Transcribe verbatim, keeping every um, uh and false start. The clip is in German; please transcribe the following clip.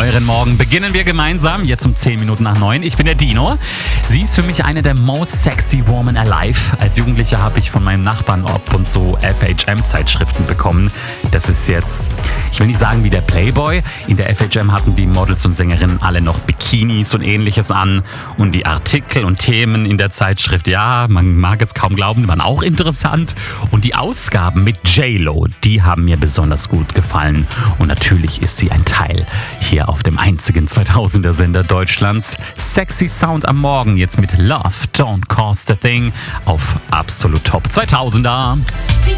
euren Morgen beginnen wir gemeinsam, jetzt um zehn Minuten nach neun. Ich bin der Dino. Sie ist für mich eine der most sexy women alive. Als Jugendlicher habe ich von meinem Nachbarn ab und zu F H M-Zeitschriften bekommen. Das ist jetzt, ich will nicht sagen wie der Playboy. In der F H M hatten die Models und Sängerinnen alle noch Bikinis und ähnliches an. Und die Artikel und Themen in der Zeitschrift, ja, man mag es kaum glauben, waren auch interessant. Und die Ausgaben mit J-Lo, die haben mir besonders gut gefallen. Und natürlich ist sie ein Teil hier auf dem einzigen zweitausender Sender Deutschlands. Sexy Sound am Morgen jetzt mit Love Don't Cost a Thing auf Absolut Top zweitausender. Die